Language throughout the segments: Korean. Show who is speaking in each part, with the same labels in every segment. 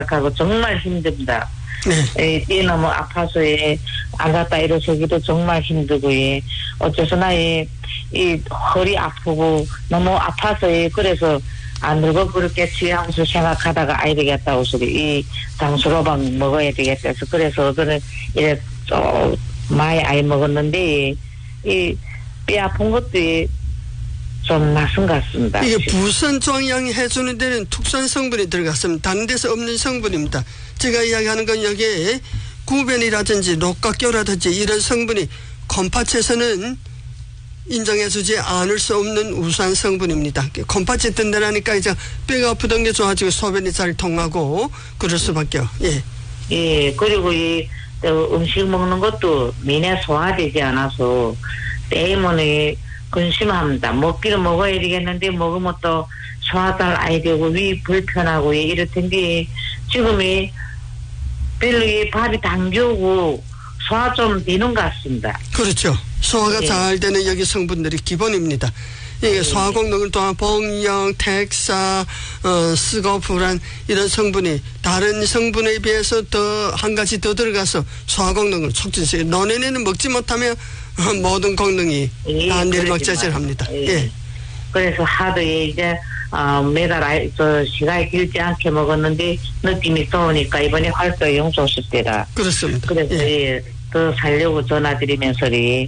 Speaker 1: 생각하고 정말 힘듭니다. 뛰어넘어 아파서 안 갔다 일어서기도 정말 힘들고 어째서나 이 허리 아프고 너무 아파서 그래서 안 늙어 그렇게 취하고서 생각하다가 아이 되겠다고 소리 이 장수로방 먹어야 되겠다 해서 그래서 저는 이래 좀 많이 아이 먹었는데 이 뼈 아픈 것도 좀 낯선 것 같습니다.
Speaker 2: 이게 부선 종양이 해주는 데는 특수한 성분이 들어갔습니다. 다른 데서 없는 성분입니다. 제가 이야기하는 건 여기에 구변이라든지 녹각교라든지 이런 성분이 콤파츠에서는 인정해주지 않을 수 없는 우수한 성분입니다. 콤파츠 든든하니까 이제 뼈가 아프던 게 좋아지고 소변이 잘 통하고 그럴 수밖에요.
Speaker 1: 예. 그리고 이 음식 먹는 것도 미내 소화되지 않아서 때문에 근심합니다. 먹기는 먹어야 되겠는데 먹으면 또 소화 잘 안 되고 위 불편하고 이렇던 게 지금이 별로 밥이 당겨오고 소화 좀 되는 것 같습니다.
Speaker 2: 그렇죠. 소화가 잘 되는 여기 성분들이 기본입니다. 이게 소화功能을 또한 복령, 택사, 스고프란 이런 성분이 다른 성분에 비해서 더 한 가지 더 들어가서 소화功能을 촉진시켜요. 논에는 먹지 못하면 모든功能이 다 내리막자질합니다.
Speaker 1: 그래서 하도 이제 매달 시간이 길지 않게 먹었는데 느낌이 좋으니까 이번에 활동 용소식 때라.
Speaker 2: 그렇습니다.
Speaker 1: 그래서 더 살려고 전화드리면서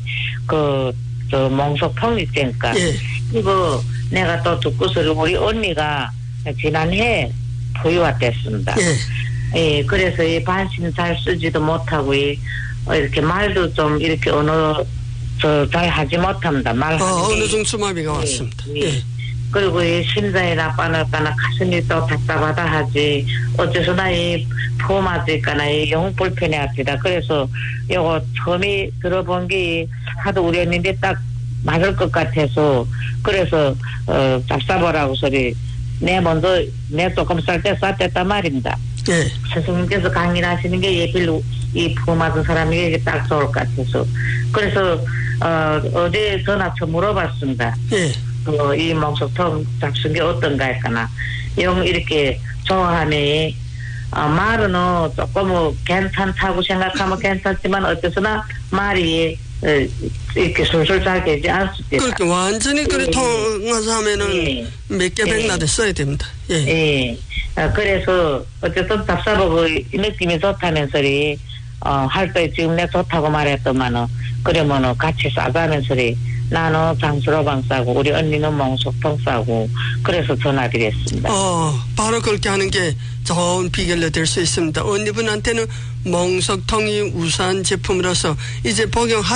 Speaker 1: 저 몽속통 있으니까 이거 내가 또 듣고서 우리 언니가 지난해 부유왔댔습니다. 그래서 이 반신 잘 쓰지도 못하고 이렇게 말도 좀 이렇게 잘 하지 못합니다.
Speaker 2: 어느 정도 수마비가 왔습니다.
Speaker 1: 그리고 이 심장이 나빠날까나 가슴이 또 답답하다 하지 어째서나 이 포마지까나 이 영 불편해 합니다. 그래서 요거 처음에 들어본 게 하도 우리 언니인데 딱 맞을 것 같아서 그래서 잡사보라고 소리 내 조금 쌀 때 쌌댔단 말입니다. 선생님께서 강의하시는 게 별로 이 포마진 사람에게 딱 좋을 것 같아서 그래서 어제 전화 좀 물어봤습니다. 이 몽속통 잡순 게 어떤가 할까나 영 이렇게 좋아하네. 말은 조금 괜찮다고 생각하면 괜찮지만 어째서나 말이 이렇게 술술 잘 되지 않습니다.
Speaker 2: 그렇게 완전히 그래 통해서 하면은 몇 개 백나대 써야 됩니다.
Speaker 1: 그래서 어쨌든 잡사보고 이 느낌이 좋다면서 할 때 지금 내 좋다고 말했더만은 그러면은 같이 싸자면서 나는 장수로방 싸고 우리 언니는 몽속통 싸고 그래서 전화드렸습니다.
Speaker 2: 바로 그렇게 하는 게 좋은 비결로 될 수 있습니다. 언니분한테는 몽속통이 우수한 제품으로서 이제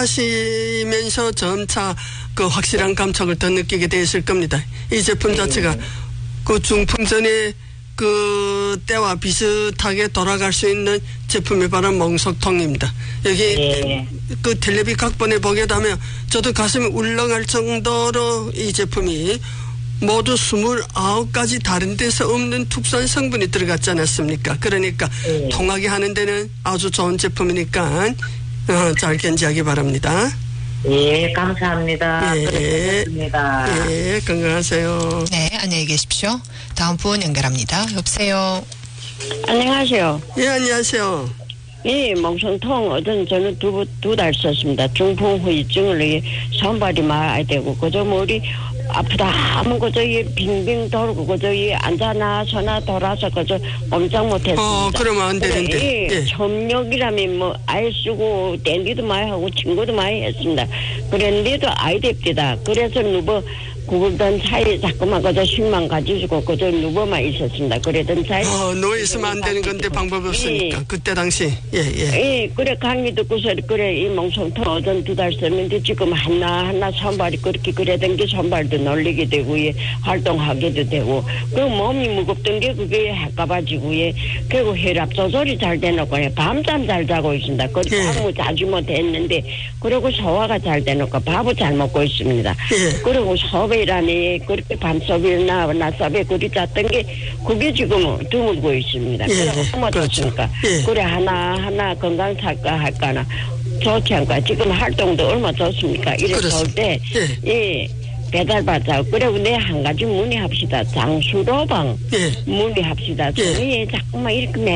Speaker 2: 복용하시면서 점차 그 확실한 감촉을 더 느끼게 되었을 겁니다. 이 제품 자체가 그 중풍전에 그 때와 비슷하게 돌아갈 수 있는 제품이 바로 몽속통입니다. 여기 그 텔레비 각본에 보게 되면 저도 가슴이 울렁할 정도로 이 제품이 모두 29가지 다른 데서 없는 특수한 성분이 들어갔지 않았습니까? 그러니까 통하게 하는 데는 아주 좋은 제품이니까 잘 견지하기 바랍니다.
Speaker 1: 감사합니다. 그렇습니다.
Speaker 2: 건강하세요.
Speaker 3: 네, 안녕히 계십시오. 다음 분 연결합니다. 여보세요.
Speaker 4: 안녕하세요.
Speaker 2: 안녕하세요.
Speaker 4: 몽속통 저는 두 달 썼습니다. 중풍 후유증을 손발이 많이 되고 그저 머리 아프다 하면 그저 빙빙 돌고 그저 앉아나 서나 돌아서 그저 꼼짝 못했습니다.
Speaker 2: 그러면 안 되는데.
Speaker 4: 점력이라면 뭐 아이 쓰고 댄디도 많이 하고 친구도 많이 했습니다. 그랬는데도 아이 됩니다. 그래서 구글던 차에 자꾸만 그저 쉼만 가지고 그저 누워만 있었습니다. 그러던 차에
Speaker 2: 누워 있으면 안 되는 건데 방법 없으니까 그때 당시
Speaker 4: 그래 강의 듣고서 그래 이 몽속통 두 달 썼는데 지금 하나 손발이 그렇게 그러던 게 손발도 놀리게 되고 활동하게도 되고 그 몸이 무겁던 게 그게 가가지고 그리고 혈압 조절이 잘 되놓고 밤잠 잘 자고 있습니다. 그 잠을 자주 못했는데 그리고 소화가 잘 되놓고 밥을 잘 먹고 있습니다. 그리고 소변이라니 그렇게 밤소변이나 낮소변 그리 잤던 게 그게 지금 드물고 있습니다. 그래서 못했으니까 그래 하나 건강 살까 할까나 좋지 않까 지금 활동도 얼마 좋습니까? 이래 좋을 때 배달받자. 그래, 내 한 가지 문의합시다. 장수로방
Speaker 2: 예.
Speaker 4: 문의합시다.
Speaker 2: 예.
Speaker 4: 저희 자꾸만 이렇게